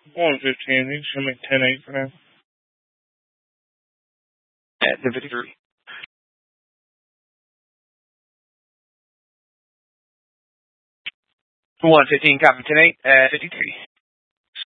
Going 15. I think she'll make 10-8 for now. At 10:53. 115, copy 10-8 at 53.